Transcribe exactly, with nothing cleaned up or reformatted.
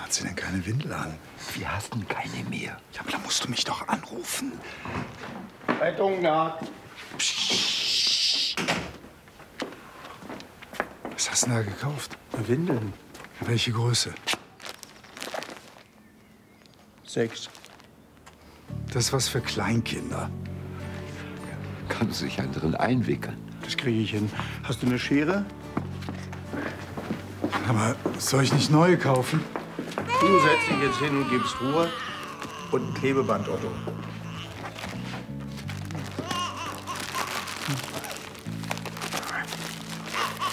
hat sie denn keine Windel an? Wir hatten keine mehr. Ja, aber da musst du mich doch anrufen. Rettung nach. Was hast du denn da gekauft? Windeln. Welche Größe? Sechs. Das ist was für Kleinkinder. Kann sich ja drin einwickeln. Das kriege ich hin. Hast du eine Schere? Aber soll ich nicht neue kaufen? Du setzt dich jetzt hin und gibst Ruhe und ein Klebeband, Otto.